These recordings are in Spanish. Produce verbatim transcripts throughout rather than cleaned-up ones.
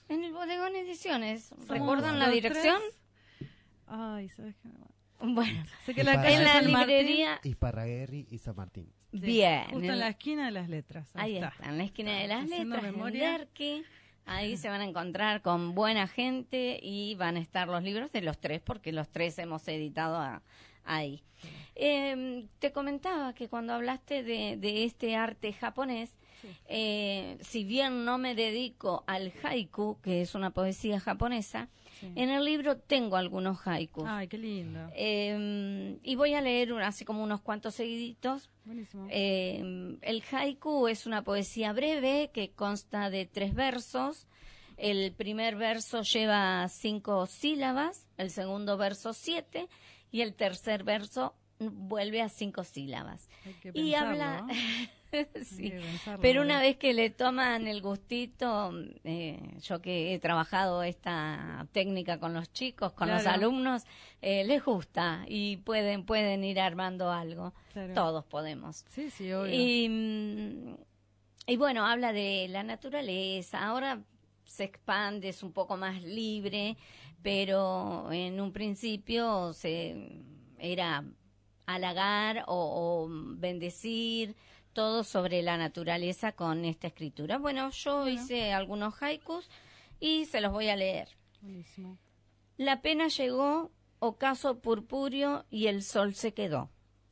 En el Bodegón Ediciones. Somos ¿Recuerdan la los dirección? tres. Ay, ¿sabes qué? Bueno, Sé que la Para- calle en la San Martín, librería. Isparraguerri y San Martín. sí, Bien. justo en- en la esquina de las letras. Ahí está. está, en la esquina de las Haciendo letras, en memoria. Derqui. Ahí se van a encontrar con buena gente y van a estar los libros de los tres, porque los tres hemos editado a- ahí. Eh, te comentaba que cuando hablaste de, de este arte japonés, Sí. eh, si bien no me dedico al haiku, que es una poesía japonesa, Sí. en el libro tengo algunos haikus. Ay, qué lindo. Eh, y voy a leer un- así como unos cuantos seguiditos. Buenísimo. Eh, el haiku es una poesía breve que consta de tres versos. El primer verso lleva cinco sílabas, el segundo verso siete y el tercer verso vuelve a cinco sílabas. Hay que Y pensarlo, habla... ¿no? Sí. Hay que pensarlo, Pero ¿eh? una vez que le toman el gustito, eh, yo que he trabajado esta técnica con los chicos, con los Claro. alumnos, eh, les gusta y pueden pueden ir armando algo. Claro. Todos podemos. Sí, sí, obvio. Y, mm, y bueno, habla de la naturaleza. Ahora se expande, es un poco más libre, pero en un principio se era halagar o, o bendecir todo sobre la naturaleza con esta escritura. Bueno, yo Bueno. hice algunos haikus y se los voy a leer. Buenísimo. La pena llegó, ocaso purpúreo, y el sol se quedó.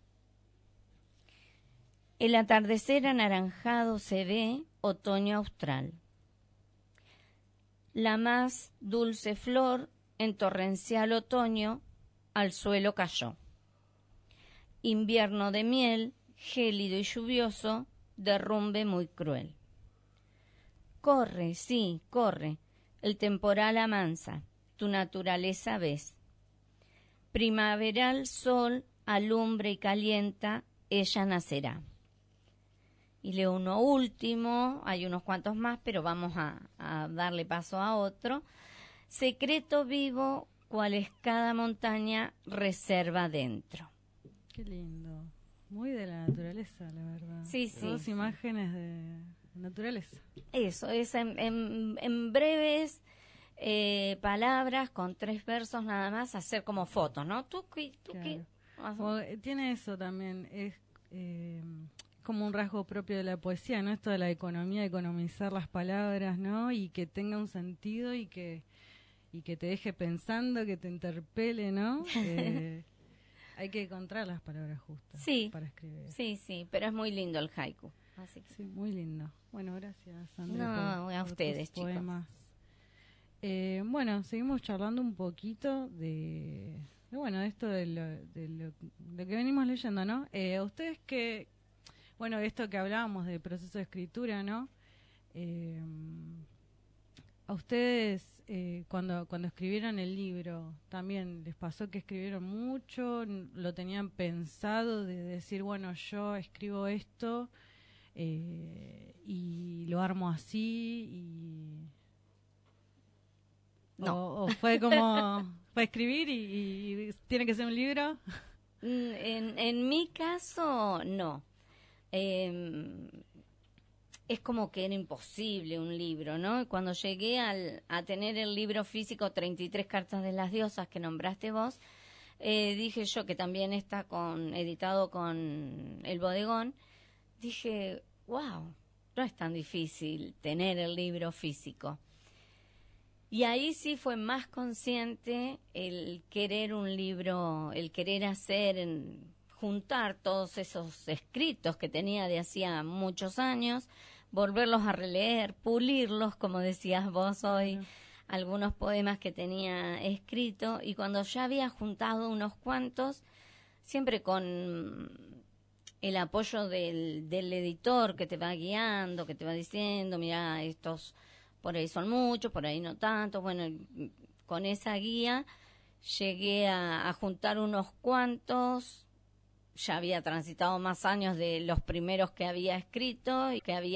El atardecer anaranjado se ve, otoño austral. La más dulce flor, en torrencial otoño, al suelo cayó. Invierno de miel, gélido y lluvioso, derrumbe muy cruel. Corre, sí, corre, el temporal amansa, tu naturaleza ves. Primaveral sol alumbre y calienta, ella nacerá. Y leo uno último, hay unos cuantos más, pero vamos a, a darle paso a otro. Secreto vivo, cual es cada montaña, reserva dentro. Qué lindo. Muy de la naturaleza, la verdad. Sí, sí. Dos imágenes de naturaleza. Eso, es en, en, en breves eh, palabras, con tres versos nada más, hacer como fotos, ¿no? ¿Tú, qué- tú Claro. qué? Como, eh, tiene eso también, es eh, como un rasgo propio de la poesía, ¿no? Esto de la economía, economizar las palabras, ¿no? Y que tenga un sentido y que y que te deje pensando, que te interpele, ¿no? Eh, hay que encontrar las palabras justas Sí. para escribir. Sí, sí, pero es muy lindo el haiku. Así que... Sí, muy lindo. Bueno, gracias, André, No, por, a por ustedes, tus chicos. poemas. Eh, bueno, seguimos charlando un poquito de, de bueno, de esto de lo, de lo, de que venimos leyendo, ¿no? Eh, ustedes que, bueno, esto que hablábamos del proceso de escritura, ¿no? Eh, a ustedes, eh, cuando, cuando escribieron el libro, ¿también les pasó que escribieron mucho? ¿Lo tenían pensado de decir, bueno, yo escribo esto eh, y lo armo así? Y No. o, o fue como, fue escribir y, y tiene que ser un libro? Mm, En, en mi caso, no. Eh, es como que era imposible un libro, ¿no? Y cuando llegué al, a tener el libro físico, treinta y tres cartas de las diosas que nombraste vos, eh, dije yo, que también está con editado con El Bodegón, dije, wow, no es tan difícil tener el libro físico. Y ahí sí fue más consciente el querer un libro, el querer hacer, en, juntar todos esos escritos que tenía de hacía muchos años, volverlos a releer, pulirlos, como decías vos hoy, Ujú. algunos poemas que tenía escrito, y cuando ya había juntado unos cuantos, siempre con el apoyo del, del editor que te va guiando, que te va diciendo, mira, estos por ahí son muchos, por ahí no tanto. Bueno, con esa guía llegué a, a juntar unos cuantos. Ya había transitado más años de los primeros que había escrito y que había